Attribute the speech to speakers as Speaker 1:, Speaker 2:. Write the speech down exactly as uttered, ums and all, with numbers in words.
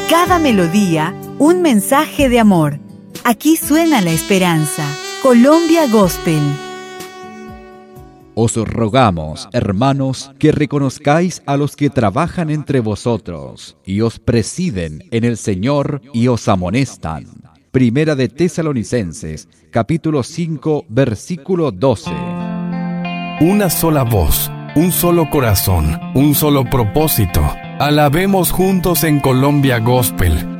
Speaker 1: cada melodía, un mensaje de amor. Aquí suena la esperanza. Colombia Gospel.
Speaker 2: Os rogamos, hermanos, que reconozcáis a los que trabajan entre vosotros y os presiden en el Señor y os amonestan. Primera de Tesalonicenses, capítulo cinco, versículo doce.
Speaker 3: Una sola voz, un solo corazón, un solo propósito. Alabemos juntos en Colombia Gospel.